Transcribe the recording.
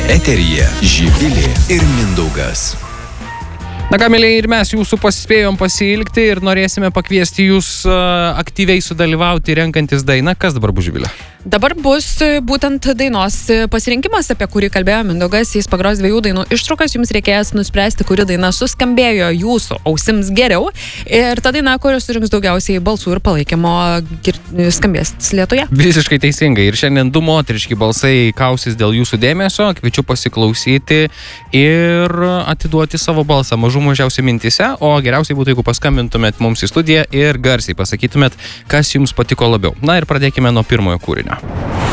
Eteryje Živilė ir Mindaugas. Na ką, mėlyje, ir mes jūsų paspėjom pasiilgti ir norėsime pakviesti jūs aktyviai sudalyvauti renkantis dainą. Kas dabar bus, Živilė? Dabar bus būtent dainos pasirinkimas, apie kurį kalbėjo Mindaugas. Jis pagros 2 dainų ištraukas. Jums reikės nuspręsti, kuri daina suskambėjo jūsų ausims geriau. Ir ta daina, kuri surinks daugiausiai balsų ir palaikymo, skambės Lietuvoje. Visiškai teisingai. Ir šiandien 2 moteriški balsai kausis dėl jūsų dėmesio. Kviečiu pasiklausyti ir atiduoti savo balsą mažiausiai mintise, o geriausiai būtų, jeigu paskambintumėt mums į studiją ir garsiai pasakytumėt, kas jums patiko labiau. Na ir pradėkime nuo pirmojo kūrinio.